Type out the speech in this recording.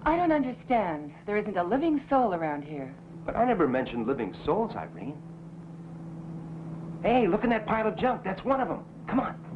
I don't understand. There isn't a living soul around here. But I never mentioned living souls, Irene. Hey, look in that pile of junk. That's one of them. Come on.